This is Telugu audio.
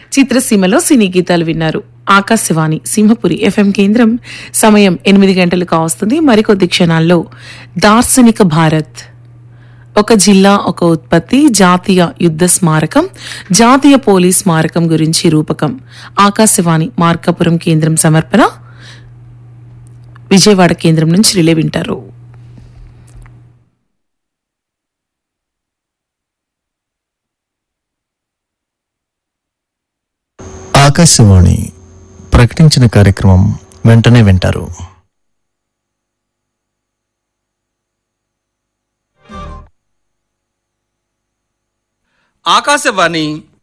చిత్రసీమలో సినీ గీతాలు విన్నారు. ఆకాశవాణి సింహపురి ఎఫ్ఎం కేంద్రం. సమయం 8 గంటలు కావస్తుంది. మరికొద్ది క్షణాల్లో దార్శనిక భారత్, ఒక జిల్లా ఒక ఉత్పత్తి, జాతీయ యుద్ధ స్మారకం, జాతీయ పోలీస్ స్మారకం గురించి రూపకం. ఆకాశవాణి మార్కాపురం కేంద్రం సమర్పణ. విజయవాడ కేంద్రం నుంచి రిలే వింటారు. ఆకాశవాణి ప్రకటించిన కార్యక్రమం వెంటనే వింటారు. ఆకాశవాణి